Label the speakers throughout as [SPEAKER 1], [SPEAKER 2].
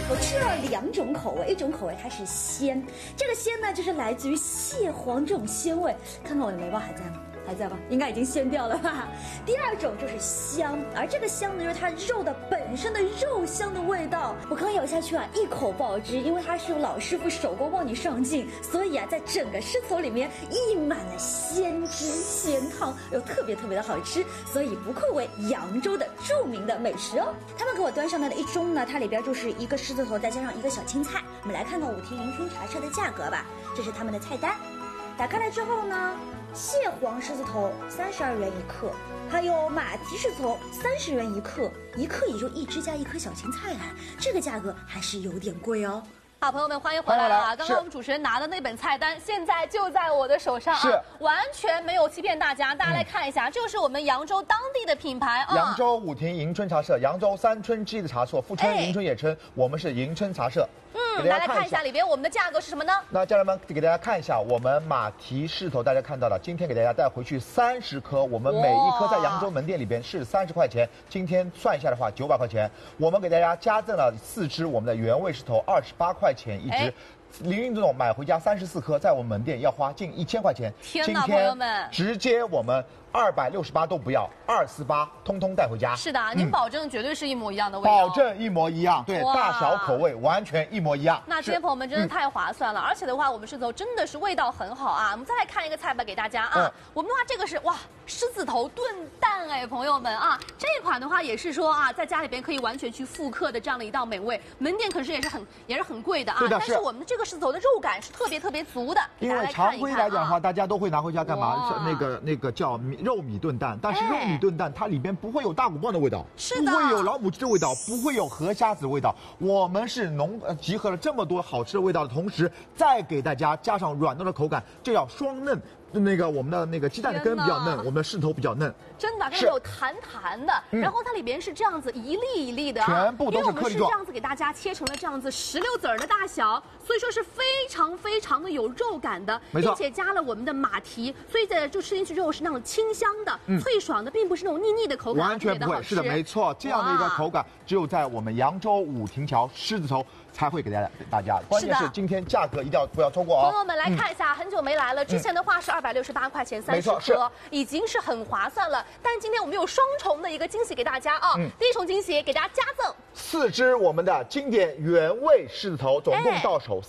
[SPEAKER 1] 我吃了2种口味，一种口味它是鲜，这个鲜呢就是来自于蟹黄这种鲜味。看看我的眉毛还在吗？还在吧？应该已经鲜掉了吧。第2种就是香，而这个香呢，就是它肉的本身的肉香的味道。我刚咬下去啊，一口爆汁，因为它是由老师傅手工帮你上劲，所以啊，在整个狮子头里面溢满了鲜汁鲜汤，又特别的好吃，所以不愧为扬州的著名的美食哦。他们给我端上来的一盅呢，它里边就是一个狮子头，再加上一个小青菜。我们来看看武亭迎春茶社的价格吧，这是他们的菜单。打开来之后呢，蟹黄狮子头32元一克，还有马蹄狮子头30元一克，一克也就1只加1颗小青菜啊，这个价格还是有点贵哦。
[SPEAKER 2] 好，朋友们，欢迎回来啊！刚刚我们主持人拿的那本菜单，现在就在我的手上啊，完全没有欺骗大家。大家来看一下，这是我们扬州当地的品牌啊，
[SPEAKER 3] 扬州武亭迎春茶社，扬州3春之一的茶社，富春迎春也称，我们是迎春茶社。
[SPEAKER 2] 大家看一下里边我们的价格是什么呢？
[SPEAKER 3] 那家人们给大家看一下，我们马蹄狮头，大家看到了，今天给大家带回去30颗，我们每一颗在扬州门店里边是30块钱，今天算一下的话900块钱，我们给大家加赠了4只我们的原味狮头，28块钱一只。林林总总买回家34颗，在我们门店要花近1000块钱。
[SPEAKER 2] 天哪，朋友们，
[SPEAKER 3] 直接我们268都不要，248通通带回家。
[SPEAKER 2] 是的，您保证绝对是一模一样的味道，
[SPEAKER 3] 保证一模一样，对，大小口味完全一模一样。
[SPEAKER 2] 那今天朋友们真的太划算了，而且的话，我们狮子头真的是味道很好啊。我们再来看一个菜吧，给大家啊。我们的话这个是狮子头炖蛋哎，朋友们啊，这一款的话也是说啊，在家里边可以完全去复刻的这样的一道美味，门店可是也是很贵的啊。但是我们的这个狮子头的肉感是特别足的。
[SPEAKER 3] 因为常规来讲的话，大家都会拿回家干嘛？那个叫肉米炖蛋，但是肉米炖蛋它里边不会有大骨棒的味道，
[SPEAKER 2] 是的，
[SPEAKER 3] 不会有老母鸡的味道，不会有河虾子的味道。我们是集合了这么多好吃的味道的同时，再给大家加上软糯的口感，就要双嫩。我们的那个鸡蛋的根比较嫩，我们的狮头比较嫩，
[SPEAKER 2] 真的，它有弹的，然后它里边是这样子一粒一粒的，
[SPEAKER 3] 全部都是颗粒状。因为我们是这
[SPEAKER 2] 样子给大家切成了这样子16籽的大小，所以说是非常的有肉感的，并且加了我们的马蹄，所以就吃进去之后是那种清香的、脆爽的，并不是那种腻的口感，
[SPEAKER 3] 完全不会。是的，没错，这样的一个口感只有在我们扬州武亭桥狮子头才会给大家。关键是今天价格一定不要错过哦。
[SPEAKER 2] 朋友们来看一下，很久没来了，之前的话是268块钱30颗，已经是很划算了。但今天我们有双重的一个惊喜给大家啊！第一重惊喜给大家加赠
[SPEAKER 3] 4只我们的经典原味狮子头，总共到手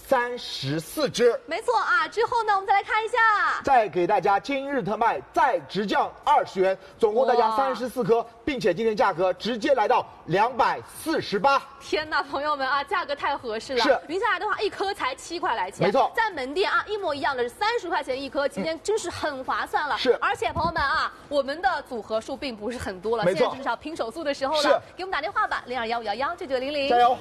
[SPEAKER 3] 34只。
[SPEAKER 2] 没错啊，之后呢，我们再来看一下，
[SPEAKER 3] 再给大家今日特卖，再直降20元，总共大家34颗，并且今天价格直接来到248。
[SPEAKER 2] 天哪，朋友们啊，价格太合适了。
[SPEAKER 3] 是，
[SPEAKER 2] 匀下来的话，一颗才7块来钱。
[SPEAKER 3] 没错，
[SPEAKER 2] 在门店啊，一模一样的是30块钱一颗，今天真是很划算了。
[SPEAKER 3] 是，
[SPEAKER 2] 而且朋友们啊，我们的组合数并不是很多了，现在至少拼手速的时候了。
[SPEAKER 3] 是，
[SPEAKER 2] 给我们打电话吧，0215119900，
[SPEAKER 3] 加油！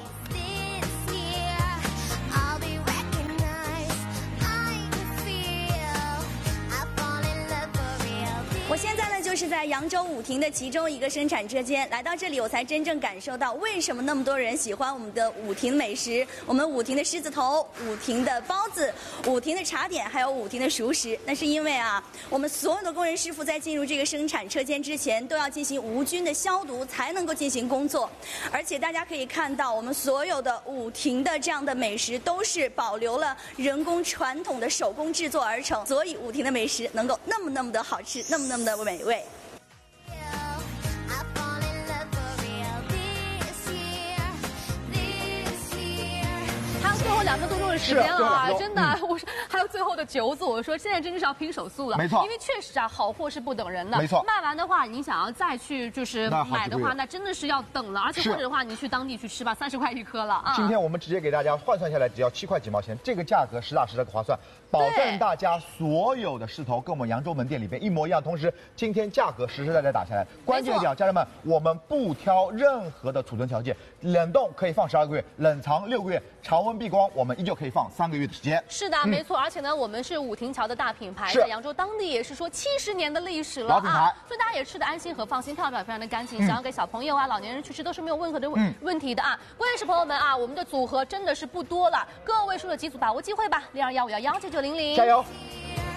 [SPEAKER 1] 我现在呢就是在扬州武亭的其中一个生产车间，来到这里我才真正感受到为什么那么多人喜欢我们的武亭美食，我们武亭的狮子头、武亭的包子、武亭的茶点，还有武亭的熟食。那是因为啊，我们所有的工人师傅在进入这个生产车间之前，都要进行无菌的消毒，才能够进行工作。而且大家可以看到，我们所有的武亭的这样的美食都是保留了人工传统的手工制作而成，所以武亭的美食能够那么的好吃，那么的美味。
[SPEAKER 2] 还有最后2分多钟的时间啊，真的，我说还有最后的9组，我说现在真的是要拼手速了，
[SPEAKER 3] 没错，
[SPEAKER 2] 因为确实啊，好货是不等人的，
[SPEAKER 3] 没错，
[SPEAKER 2] 卖完的话，您想要再去就是买的话，那真的是要等了，而且或者的话，您去当地去吃吧，30块一颗了啊。
[SPEAKER 3] 今天我们直接给大家换算下来，只要7块几毛钱，这个价格实打实的划算，保证大家所有的狮头跟我们扬州门店里边一模一样，同时今天价格实实在在打下来。关键一点，家人们，我们不挑任何的储存条件，冷冻可以放12个月，冷藏6个月，常温闭关我们依旧可以放3个月的时间。
[SPEAKER 2] 是的，没错，而且呢，我们是武亭桥的大品牌，在扬州当地也是说70年的历史了啊，所以大家也吃得安心和放心，跳表非常的干净，想要给小朋友啊、老年人去吃都是没有任何的问题的啊。关键是朋友们啊，我们的组合真的是不多了，个位数的几组把握机会吧，0215119900，
[SPEAKER 3] 加油！